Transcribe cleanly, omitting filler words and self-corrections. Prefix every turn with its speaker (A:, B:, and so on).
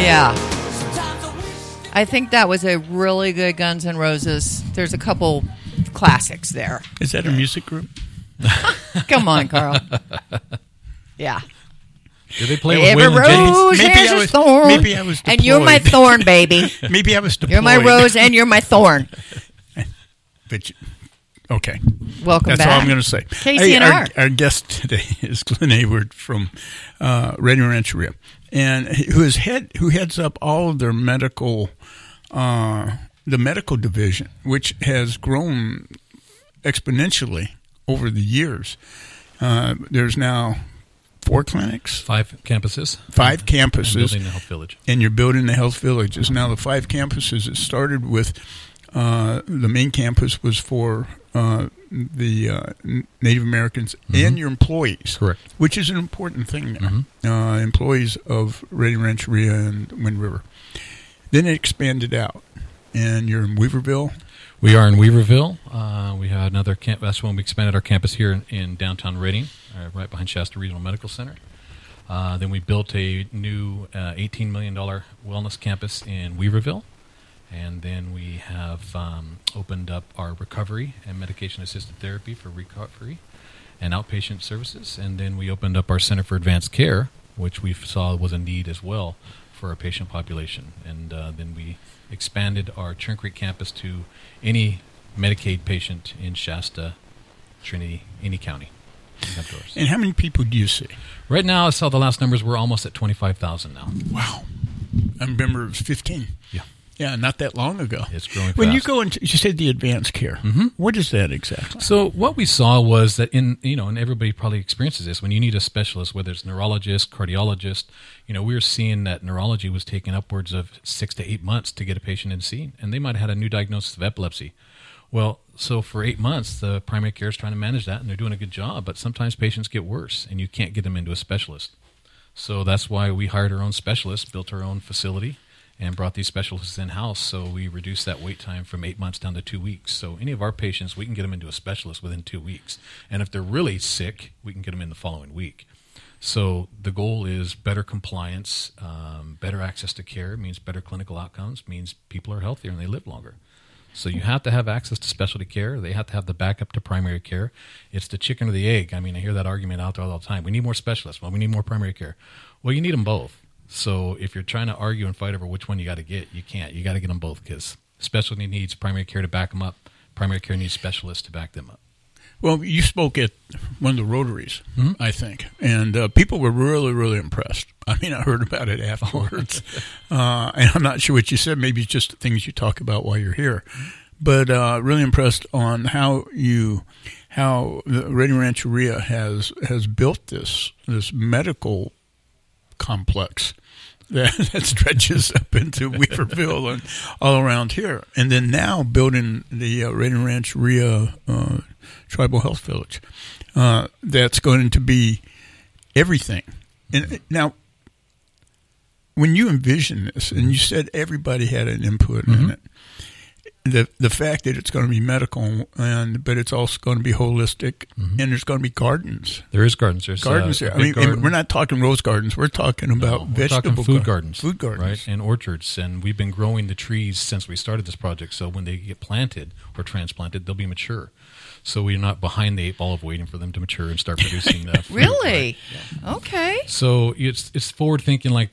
A: Yeah. I think that was a really good Guns N' Roses. There's a couple classics there.
B: Is that a music group?
A: Come on, Carl. Yeah.
C: Did they play with
A: Every
C: Waylon Jennings?
A: rose has a thorn.
B: Maybe I was deployed.
A: And you're my thorn, baby.
B: Maybe I was deployed.
A: You're my rose and you're my thorn.
B: But okay.
A: Welcome
B: That's
A: back.
B: all I'm going to say.
A: KCNR.
B: Our guest today is Glenn Hayward from Radio Rancheria, and who heads up all of their medical, the medical division, which has grown exponentially over the years. There's now 4 clinics,
C: 5 campuses,
B: 5 campuses,
C: and building the health village.
B: and you're building the health villages. Now the 5 campuses. It started with the main campus was for the Native Americans and your employees,
C: Correct.
B: which is an important thing there. Employees of Radio Rancheria and Wind River. Then it expanded out, and you're in Weaverville.
C: We are in Weaverville. We had another camp. That's when we expanded our campus here in downtown Reading, right behind Shasta Regional Medical Center. Then we built a new $18 million wellness campus in Weaverville. And then we have opened up our recovery and medication-assisted therapy for recovery and outpatient services. And then we opened up our Center for Advanced Care, which we saw was a need as well for our patient population. And then we expanded our Churn Creek campus to any Medicaid patient in Shasta, Trinity, any county.
B: And how many people do you see?
C: Right now, I saw the last numbers. We're almost at 25,000 now.
B: Wow. I remember it was 15.
C: Yeah.
B: Yeah, not that long ago.
C: It's growing
B: When you
C: fast.
B: go into, you said the advanced care. What is that exactly?
C: So what we saw was that and everybody probably experiences this, when you need a specialist, whether it's neurologist, cardiologist, we were seeing that neurology was taking upwards of 6 to 8 months to get a patient in seen, and they might have had a new diagnosis of epilepsy. Well, so for 8 months, the primary care is trying to manage that, and they're doing a good job, but sometimes patients get worse, and you can't get them into a specialist. So that's why we hired our own specialists, built our own facility, and brought these specialists in-house, so we reduced that wait time from 8 months down to 2 weeks. So any of our patients, we can get them into a specialist within 2 weeks. And if they're really sick, we can get them in the following week. So the goal is better compliance, better access to care, means better clinical outcomes, means people are healthier and they live longer. So you have to have access to specialty care. They have to have the backup to primary care. It's the chicken or the egg. I mean, I hear that argument out there all the time. We need more specialists. Well, we need more primary care. Well, you need them both. So if you're trying to argue and fight over which one you got to get, you can't. You got to get them both, because specialty needs primary care to back them up. Primary care needs specialists to back them up.
B: Well, you spoke at one of the Rotaries, I think, and people were really, really impressed. I mean, I heard about it afterwards, and I'm not sure what you said. Maybe it's just things you talk about while you're here, but really impressed on how the Radio Rancheria has built this medical complex that stretches up into Weaverville and all around here. And then now building the Radio Rancheria Tribal Health Village. That's going to be everything. And now, when you envision this, and you said everybody had an input in it, the fact that it's going to be medical, but it's also going to be holistic, and there's going to be gardens.
C: There is gardens. There's
B: Gardens there. I mean,
C: garden.
B: we're not talking rose gardens. We're talking about vegetable
C: food gardens.
B: Food gardens.
C: Right, and orchards. And we've been growing the trees since we started this project, so when they get planted or transplanted, they'll be mature. So we're not behind the 8 ball of waiting for them to mature and start producing food.
A: Really?
C: Right? Yeah.
A: Okay.
C: So it's forward thinking like